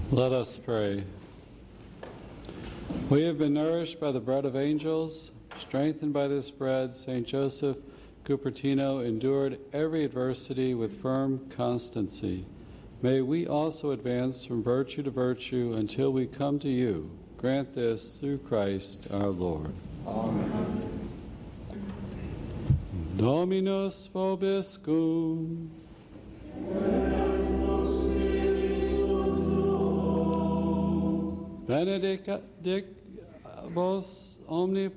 Let us pray. We have been nourished by the bread of angels. Strengthened by this bread, St. Joseph Cupertino endured every adversity with firm constancy. May we also advance from virtue to virtue until we come to you. Grant this through Christ our Lord. Amen. Dominus vobiscum. Benedictus omnipotens